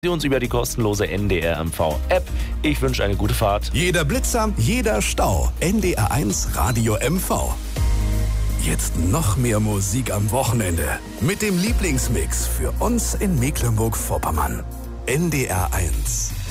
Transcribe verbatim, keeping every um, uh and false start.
Sie uns über die kostenlose N D R M V-App. Ich wünsche eine gute Fahrt. Jeder Blitzer, jeder Stau. N D R eins Radio M V. Jetzt noch mehr Musik am Wochenende. Mit dem Lieblingsmix für uns in Mecklenburg-Vorpommern. N D R eins.